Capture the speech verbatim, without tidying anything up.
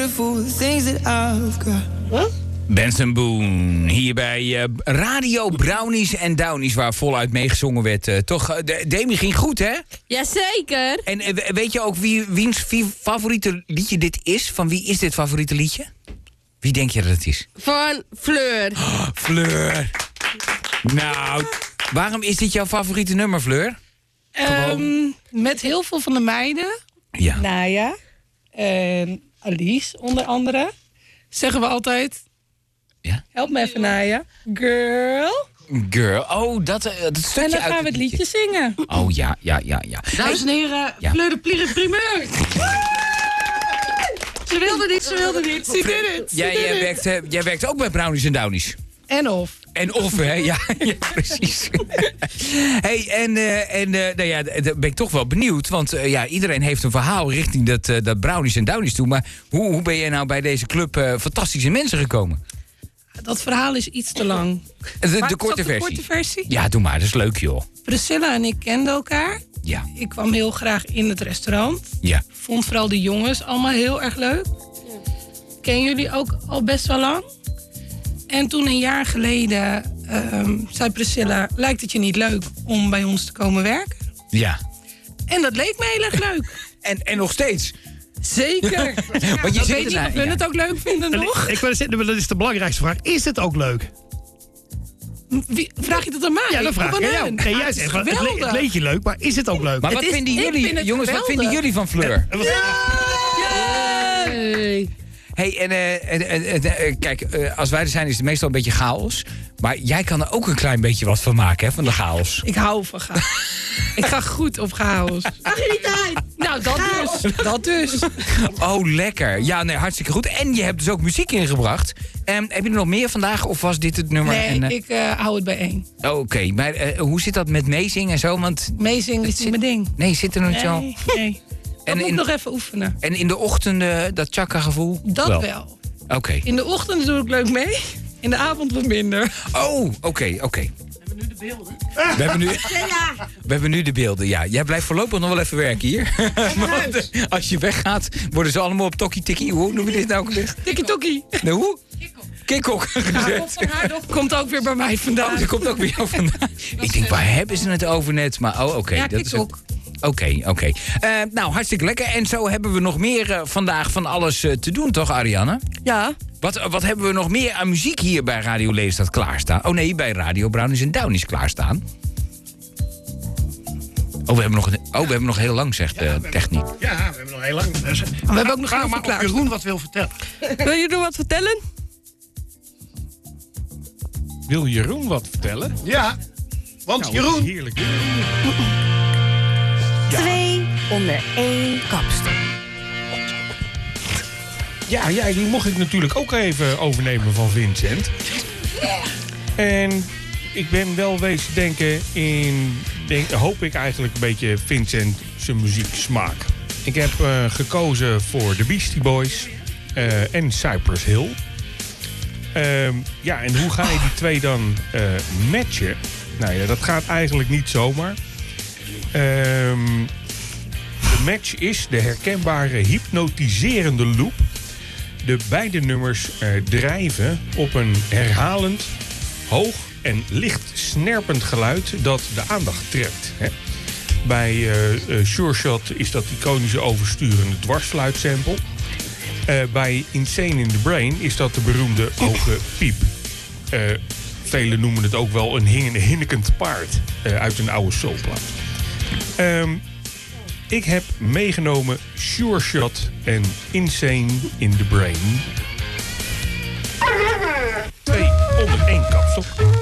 beautiful, the things that I've got. Huh? Benson Boone, hier bij uh, Radio Brownies en Downies, waar voluit meegezongen werd. Uh, toch, uh, Demi ging goed, hè? Jazeker. En uh, weet je ook wie, wiens wie favoriete liedje dit is? Van wie is dit favoriete liedje? Wie denk je dat het is? Van Fleur. Oh, Fleur. Nou, waarom is dit jouw favoriete nummer, Fleur? Um, met heel veel van de meiden. Ja. Naya en Alice onder andere. Zeggen we altijd... Ja? Help me even, Naya. Girl. Girl. Oh, dat, uh, dat stukje uit... En dan gaan we het liedje zingen. Oh, ja, ja, ja, ja. Dames en heren, Ja. Fleur de Plier primeur. Ze wilde niet, ze wilde niet. Ze did it. Jij, jij, werkt, uh, jij werkt ook bij Brownies en Downies. En of. En of, hè? Ja, ja, precies. Hey, en, uh, en uh, nou ja, daar ben ik toch wel benieuwd. Want uh, ja, iedereen heeft een verhaal richting dat, uh, dat Brownies en Downies toe. Maar hoe, hoe ben jij nou bij deze club uh, fantastische mensen gekomen? Dat verhaal is iets te lang. De, de, Maar de korte zal ik de versie. korte versie? Ja, doe maar. Dat is leuk, joh. Priscilla en ik kenden elkaar. Ja. Ik kwam heel graag in het restaurant. Ja. Vond vooral de jongens allemaal heel erg leuk. Ken jullie ook al best wel lang. En toen een jaar geleden um, zei Priscilla... lijkt het je niet leuk om bij ons te komen werken? Ja. En dat leek me heel erg leuk. En, en nog steeds. Zeker. Ja, want je ik zit weet niet ernaar, of hun ja. het ook leuk vinden nog. Ik, ik wil zeggen, maar dat is de belangrijkste vraag. Is het ook leuk? Wie, vraag je dat aan mij? Ja, dan vraag Of ik aan aan jou. hun? Nee, Ah, jij het is zegt, het, le- geweldig. het leed je leuk, maar is het ook leuk? Maar Het wat is- vinden ik jullie, vind het jongens, wat geweldig. vinden jullie van Fleur? En wat- Hey. Hey, en, uh, en, en, en, uh, kijk, uh, als wij er zijn is het meestal een beetje chaos. Maar jij kan er ook een klein beetje wat van maken, hè, van de chaos. Ik hou van chaos. Ik ga goed op chaos. Agiliteit. Nou, dat dus. Dat dus. Oh, lekker. Ja, nee, hartstikke goed. En je hebt dus ook muziek ingebracht. Um, heb je er nog meer vandaag of was dit het nummer? Nee, en, uh, ik uh, hou het bij één. oh, Oké, okay. Maar uh, hoe zit dat met meezingen en zo? Want Meezingen is niet mijn ding. nee, zit er nog zo. Nee, nee. Dat En moet in- ik nog even oefenen. En in de ochtend uh, dat chakka-gevoel? Dat Wel. wel. Oké. Okay. In de ochtend doe ik leuk mee. In de avond wat minder. Oh, oké, okay, oké. Okay. We hebben nu, we hebben nu de beelden, ja. Jij blijft voorlopig nog wel even werken hier. Want uh, als je weggaat, worden ze allemaal op tokkie-tikkie. Hoe noem je dit nou ook weer? Tikkie-tokkie. Nee, hoe? Kikkok gezet. Komt ook weer bij mij Oh, vandaan. die komt ook weer jou vandaan. Ik denk, waar hebben ze het over net? Maar oh, oké. Okay, Ja, dat is kikkok. Oké, okay, oké. Okay. Uh, nou, hartstikke lekker. En zo hebben we nog meer uh, vandaag van alles uh, te doen, toch, Ariane? Ja. Wat, uh, wat hebben we nog meer aan muziek hier bij Radio Lelystad klaarstaan? Oh nee, bij Radio Brownies en Downies klaarstaan. Oh, we hebben nog, een, oh, we hebben nog heel lang, zegt de uh, techniek. Ja, we hebben nog heel lang. We hebben ook nog heel veel maar klaar. of Jeroen wat wil vertellen. Wil je nog wat vertellen? Wil Jeroen wat vertellen? Ja, want Nou, Jeroen... Heerlijk. Twee onder één kapstok. Ja, ja, die mocht ik natuurlijk ook even overnemen van Vincent. En ik ben wel wezen denken in... Denk, hoop ik eigenlijk een beetje Vincent zijn muzieksmaak. Ik heb uh, gekozen voor de Beastie Boys uh, en Cypress Hill. Um, ja, en hoe ga je die twee dan uh, matchen? Nou ja, dat gaat eigenlijk niet zomaar. Um, de match is de herkenbare hypnotiserende loop. De beide nummers uh, drijven op een herhalend, hoog en licht snerpend geluid dat de aandacht trekt. Hè. Bij uh, uh, Sure Shot is dat iconische oversturende dwarsfluitsample. Uh, bij Insane in the Brain is dat de beroemde hoge piep. Uh, velen noemen het ook wel een hin- hinnikend paard uh, uit een oude soulplaat. Um, ik heb meegenomen Sure Shot en Insane in the Brain. Twee onder één kapstok.